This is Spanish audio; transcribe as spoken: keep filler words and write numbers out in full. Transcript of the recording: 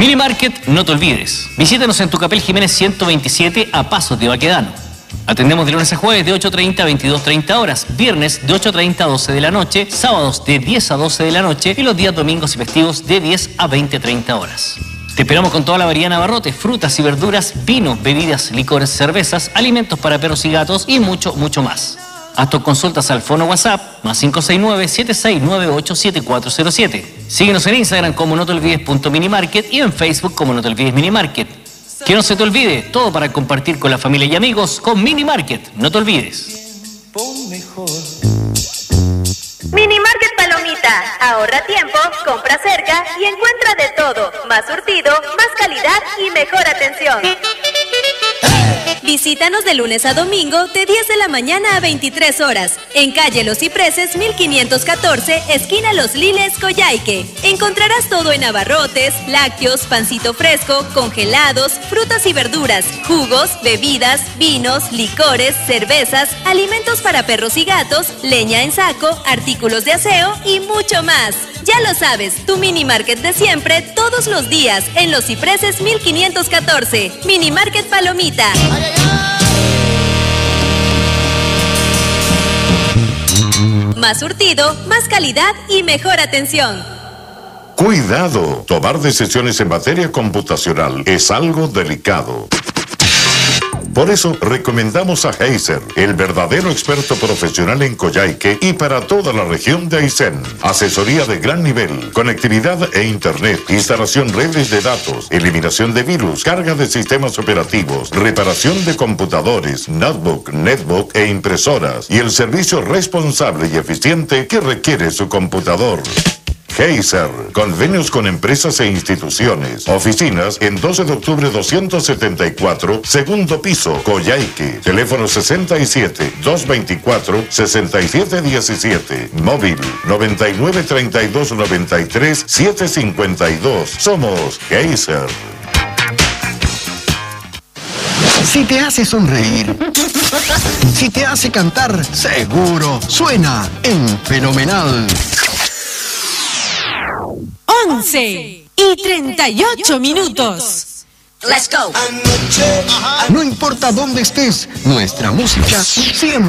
Mini Market, no te olvides. Visítanos en Tucapel Jiménez ciento veintisiete a pasos de Baquedano. Atendemos de lunes a jueves de ocho treinta a veintidós treinta horas, viernes de ocho treinta a doce de la noche, sábados de diez a doce de la noche y los días domingos y festivos de diez a veinte treinta horas. Te esperamos con toda la variedad de abarrotes, frutas y verduras, vinos, bebidas, licores, cervezas, alimentos para perros y gatos y mucho, mucho más. Haz tus consultas al fono WhatsApp más cinco seis nueve, siete seis nueve ocho, siete cuatro cero siete. Síguenos en Instagram como no te olvides punto minimarket y en Facebook como no te olvides minimarket. Que no se te olvide, todo para compartir con la familia y amigos con Mini Market, no te olvides. Mini Market Palomita, ahorra tiempo, compra cerca y encuentra de todo, más surtido, más calidad y mejor atención. Visítanos de lunes a domingo de diez de la mañana a veintitrés horas en calle Los Cipreses mil quinientos catorce, esquina Los Liles, Coyhaique. Encontrarás todo en abarrotes, lácteos, pancito fresco, congelados, frutas y verduras, jugos, bebidas, vinos, licores, cervezas, alimentos para perros y gatos, leña en saco, artículos de aseo y mucho más. Ya lo sabes, tu Mini Market de siempre, todos los días, en Los Cipreses mil quinientos catorce. Mini Market Palomita. ¡Ay, ay, ay! Más surtido, más calidad y mejor atención. Cuidado, tomar decisiones en materia computacional es algo delicado. Por eso recomendamos a Heiser, el verdadero experto profesional en Coyhaique y para toda la región de Aysén. Asesoría de gran nivel, conectividad e internet, instalación redes de datos, eliminación de virus, carga de sistemas operativos, reparación de computadores, notebook, netbook e impresoras y el servicio responsable y eficiente que requiere su computador. Heiser, convenios con empresas e instituciones. Oficinas en doce de octubre doscientos setenta y cuatro, segundo piso, Coyhaique. Teléfono sesenta y siete, doscientos veinticuatro, sesenta y siete diecisiete. Móvil noventa y nueve, treinta y dos, noventa y tres, setecientos cincuenta y dos. Somos Heiser. Si te hace sonreír, si te hace cantar, seguro suena en Fenomenal. once y treinta y ocho minutos. Let's go. No importa dónde estés, nuestra música siempre